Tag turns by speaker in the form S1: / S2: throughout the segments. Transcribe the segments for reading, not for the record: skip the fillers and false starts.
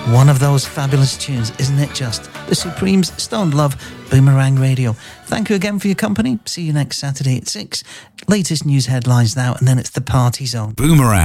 S1: One of those fabulous tunes, isn't it just? The Supremes, Stoned Love, Boomerang Radio. Thank you again for your company. See you next Saturday at 6. Latest news headlines now, and then it's the Party Zone.
S2: Boomerang.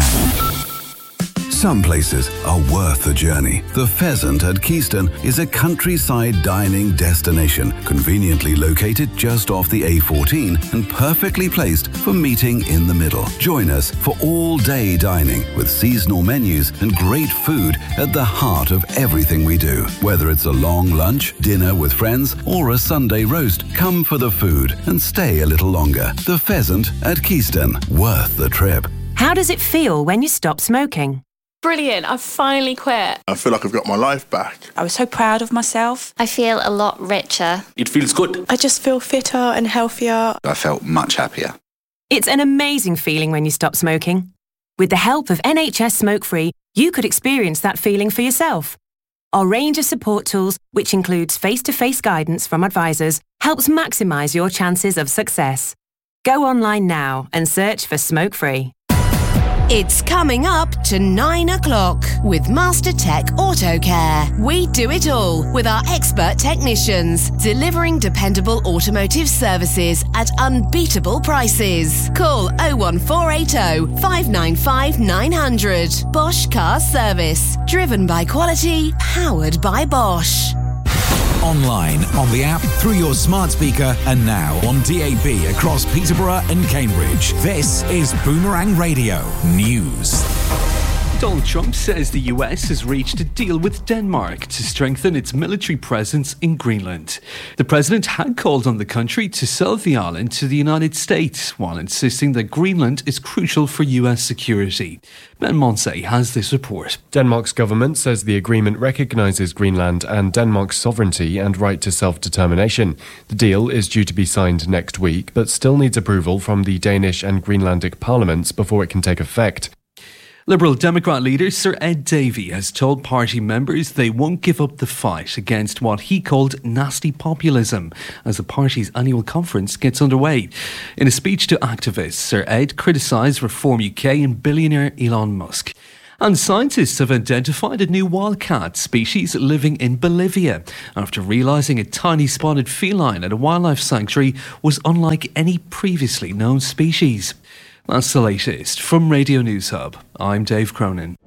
S2: Some places are worth the journey. The Pheasant at Keyston is a countryside dining destination, conveniently located just off the A14 and perfectly placed for meeting in the middle. Join us for all-day dining with seasonal menus and great food at the heart of everything we do. Whether it's a long lunch, dinner with friends, or a Sunday roast, come for the food and stay a little longer. The Pheasant at Keyston, worth the trip.
S3: How does it feel when you stop smoking?
S4: Brilliant, I've finally quit.
S5: I feel like I've got my life back.
S6: I was so proud of myself.
S7: I feel a lot richer.
S8: It feels good.
S9: I just feel fitter and healthier.
S10: I felt much happier.
S3: It's an amazing feeling when you stop smoking. With the help of NHS Smoke Free, you could experience that feeling for yourself. Our range of support tools, which includes face-to-face guidance from advisors, helps maximise your chances of success. Go online now and search for Smoke Free.
S11: It's coming up to 9 o'clock with Master Tech Auto Care. We do it all with our expert technicians, delivering dependable automotive services at unbeatable prices. Call 01480 595 900. Bosch Car Service. Driven by quality, powered by Bosch.
S2: Online, on the app, through your smart speaker, and now on DAB across Peterborough and Cambridge. This is Boomerang Radio News.
S12: Donald Trump says the US has reached a deal with Denmark to strengthen its military presence in Greenland. The president had called on the country to sell the island to the United States, while insisting that Greenland is crucial for US security. Ben Monsey has this report.
S13: Denmark's government says the agreement recognises Greenland and Denmark's sovereignty and right to self-determination. The deal is due to be signed next week, but still needs approval from the Danish and Greenlandic parliaments before it can take effect.
S12: Liberal Democrat leader Sir Ed Davey has told party members they won't give up the fight against what he called nasty populism as the party's annual conference gets underway. In a speech to activists, Sir Ed criticised Reform UK and billionaire Elon Musk. And scientists have identified a new wildcat species living in Bolivia after realising a tiny spotted feline at a wildlife sanctuary was unlike any previously known species. That's the latest from Radio News Hub. I'm Dave Cronin.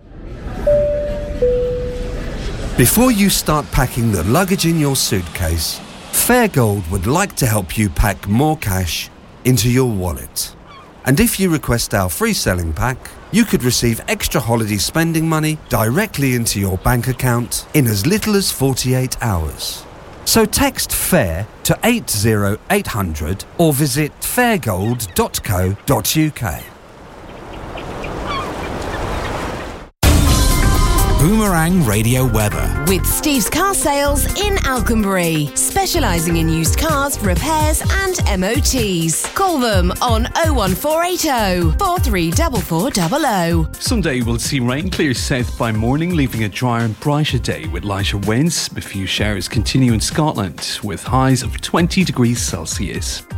S14: Before you start packing the luggage in your suitcase, Fairgold would like to help you pack more cash into your wallet. And if you request our free selling pack, you could receive extra holiday spending money directly into your bank account in as little as 48 hours. So text FAIR to 80800 or visit fairgold.co.uk.
S2: Boomerang Radio weather.
S11: With Steve's Car Sales in Alconbury, specialising in used cars, repairs and MOTs. Call them on 01480 434400.
S12: Sunday will see rain clear south by morning, leaving a drier and brighter day with lighter winds. A few showers continue in Scotland with highs of 20 degrees Celsius.